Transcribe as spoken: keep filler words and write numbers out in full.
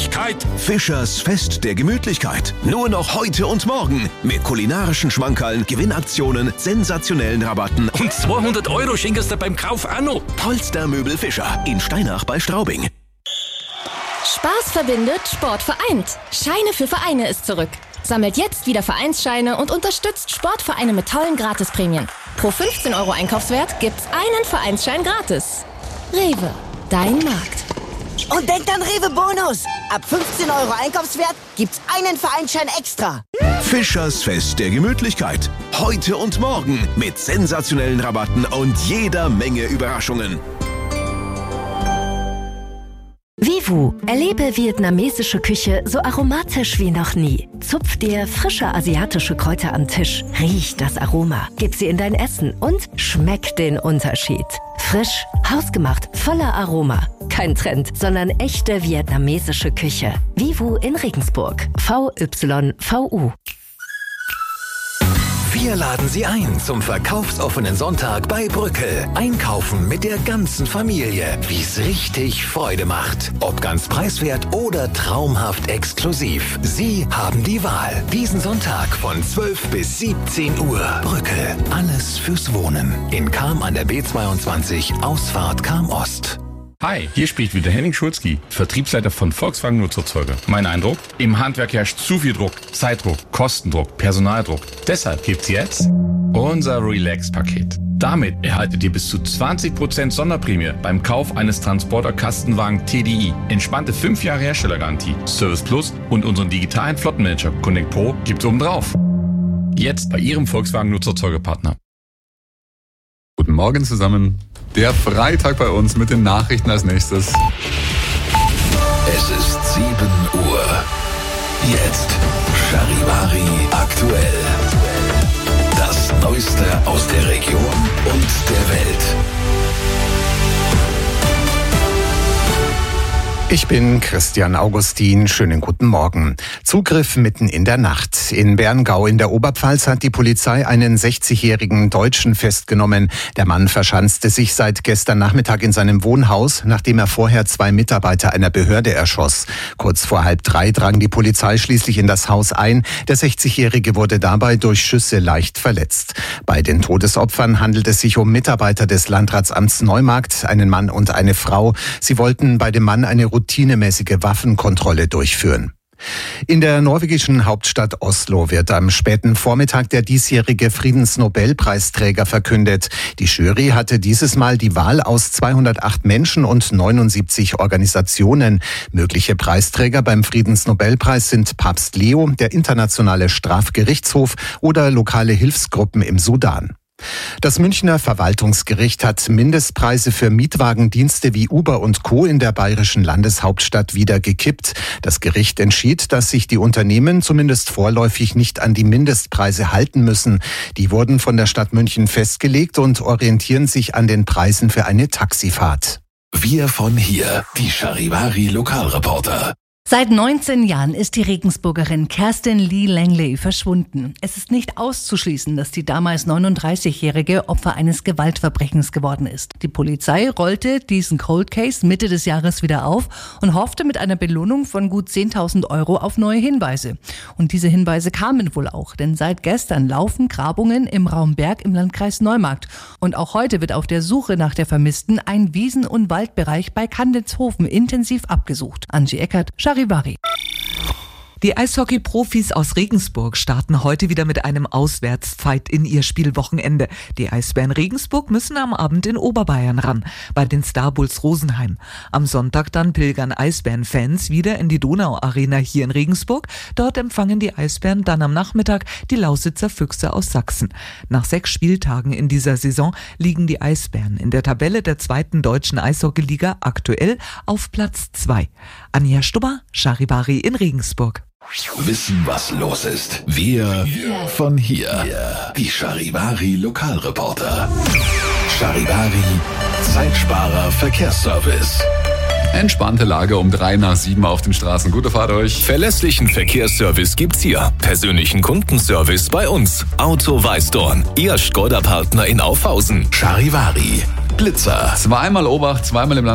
Gemütlichkeit. Fischers Fest der Gemütlichkeit. Nur noch heute und morgen. Mit kulinarischen Schmankerln, Gewinnaktionen, sensationellen Rabatten. Und zweihundert Euro schenkst du beim Kauf auch noch. Polstermöbel Fischer in Steinach bei Straubing. Spaß verbindet, Sport vereint. Scheine für Vereine ist zurück. Sammelt jetzt wieder Vereinsscheine und unterstützt Sportvereine mit tollen Gratisprämien. Pro fünfzehn Euro Einkaufswert gibt's einen Vereinsschein gratis. Rewe, dein Markt. Und denkt an Rewe Bonus. Ab fünfzehn Euro Einkaufswert gibt's einen Vereinsschein extra. Fischers Fest der Gemütlichkeit. Heute und morgen mit sensationellen Rabatten und jeder Menge Überraschungen. Vivu, erlebe vietnamesische Küche so aromatisch wie noch nie. Zupf dir frische asiatische Kräuter am Tisch, riech das Aroma, gib sie in dein Essen und schmeck den Unterschied. Frisch, hausgemacht, voller Aroma. Kein Trend, sondern echte vietnamesische Küche. Vivu in Regensburg. V Y V U. Wir laden Sie ein zum verkaufsoffenen Sonntag bei Brückel. Einkaufen mit der ganzen Familie, wie es richtig Freude macht. Ob ganz preiswert oder traumhaft exklusiv. Sie haben die Wahl. Diesen Sonntag von zwölf bis siebzehn Uhr. Brückel. Alles fürs Wohnen. In Cham an der B zweiundzwanzig, Ausfahrt Cham Ost. Hi, hier spricht wieder Henning Schulzki, Vertriebsleiter von Volkswagen Nutzerzeuger. Mein Eindruck? Im Handwerk herrscht zu viel Druck, Zeitdruck, Kostendruck, Personaldruck. Deshalb gibt's jetzt unser Relax-Paket. Damit erhaltet ihr bis zu zwanzig Prozent Sonderprämie beim Kauf eines Transporter-Kastenwagen T D I. Entspannte fünf Jahre Herstellergarantie, Service Plus und unseren digitalen Flottenmanager Connect Pro gibt's obendrauf. Jetzt bei Ihrem Volkswagen Nutzerzeugerpartner. Guten Morgen zusammen. Der Freitag bei uns mit den Nachrichten als nächstes. Es ist sieben Uhr. Jetzt Charivari aktuell. Das Neueste aus der Region und der Welt. Ich bin Christian Augustin. Schönen guten Morgen. Zugriff mitten in der Nacht. In Berngau in der Oberpfalz hat die Polizei einen sechzigjährigen Deutschen festgenommen. Der Mann verschanzte sich seit gestern Nachmittag in seinem Wohnhaus, nachdem er vorher zwei Mitarbeiter einer Behörde erschoss. Kurz vor halb drei drang die Polizei schließlich in das Haus ein. Der sechzigjährige wurde dabei durch Schüsse leicht verletzt. Bei den Todesopfern handelt es sich um Mitarbeiter des Landratsamts Neumarkt, einen Mann und eine Frau. Sie wollten bei dem Mann eine routinemäßige Waffenkontrolle durchführen. In der norwegischen Hauptstadt Oslo wird am späten Vormittag der diesjährige Friedensnobelpreisträger verkündet. Die Jury hatte dieses Mal die Wahl aus zweihundertacht Menschen und neunundsiebzig Organisationen. Mögliche Preisträger beim Friedensnobelpreis sind Papst Leo, der Internationale Strafgerichtshof oder lokale Hilfsgruppen im Sudan. Das Münchner Verwaltungsgericht hat Mindestpreise für Mietwagendienste wie Uber und Co. in der bayerischen Landeshauptstadt wieder gekippt. Das Gericht entschied, dass sich die Unternehmen zumindest vorläufig nicht an die Mindestpreise halten müssen. Die wurden von der Stadt München festgelegt und orientieren sich an den Preisen für eine Taxifahrt. Wir von hier, die Charivari Lokalreporter. Seit neunzehn Jahren ist die Regensburgerin Kerstin Lee Langley verschwunden. Es ist nicht auszuschließen, dass die damals neununddreißigjährige Opfer eines Gewaltverbrechens geworden ist. Die Polizei rollte diesen Cold Case Mitte des Jahres wieder auf und hoffte mit einer Belohnung von gut zehntausend Euro auf neue Hinweise. Und diese Hinweise kamen wohl auch, denn seit gestern laufen Grabungen im Raum Berg im Landkreis Neumarkt. Und auch heute wird auf der Suche nach der Vermissten ein Wiesen- und Waldbereich bei Kandenzhofen intensiv abgesucht. Angie Eckert, Charivari. Die Eishockey-Profis aus Regensburg starten heute wieder mit einem Auswärtsfight in ihr Spielwochenende. Die Eisbären Regensburg müssen am Abend in Oberbayern ran, bei den Star Bulls Rosenheim. Am Sonntag dann pilgern Eisbären-Fans wieder in die Donau-Arena hier in Regensburg. Dort empfangen die Eisbären dann am Nachmittag die Lausitzer Füchse aus Sachsen. Nach sechs Spieltagen in dieser Saison liegen die Eisbären in der Tabelle der zweiten deutschen Eishockeyliga aktuell auf Platz zwei. Anja Stubber, Charivari in Regensburg. Wissen, was los ist. Wir von hier. Die Charivari Lokalreporter. Charivari Zeitsparer Verkehrsservice. Entspannte Lage um drei nach sieben auf den Straßen. Gute Fahrt euch. Verlässlichen Verkehrsservice gibt's hier. Persönlichen Kundenservice bei uns. Auto Weißdorn. Ihr Skoda-Partner in Aufhausen. Charivari Blitzer. Zweimal Obacht, zweimal im Land.